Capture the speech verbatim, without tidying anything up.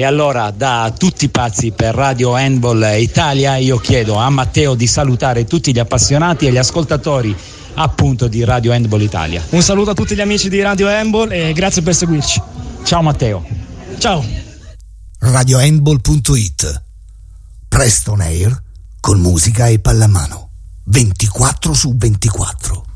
E allora, da tutti pazzi per Radio Handball Italia, io chiedo a Matteo di salutare tutti gli appassionati e gli ascoltatori appunto di Radio Handball Italia. Un saluto a tutti gli amici di Radio Handball e grazie per seguirci. Ciao Matteo. Ciao. radio handball punto it. Presto on air con musica e pallamano ventiquattro su ventiquattro.